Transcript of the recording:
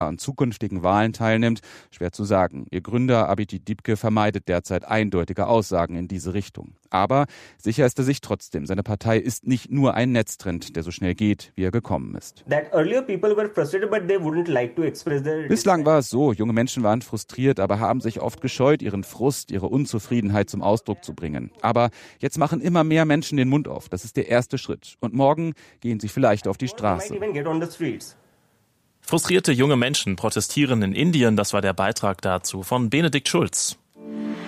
an zukünftigen Wahlen teilnimmt, schwer zu sagen. Ihr Gründer Abhijit Dipke vermeidet derzeit eindeutige Aussagen in diese Richtung. Aber sicher ist er sich trotzdem, seine Partei ist nicht nur ein Netztrend, der so schnell geht, wie er gekommen ist. Bislang war es so, junge Menschen waren frustriert, aber haben sich oft gescheut, ihren Frust, ihre Unzufriedenheit zum Ausdruck zu bringen. Aber jetzt machen immer mehr Menschen den Mund auf. Das ist der erste Schritt. Und morgen gehen sie vielleicht auf die Straße. Frustrierte junge Menschen protestieren in Indien. Das war der Beitrag dazu von Benedikt Schulz.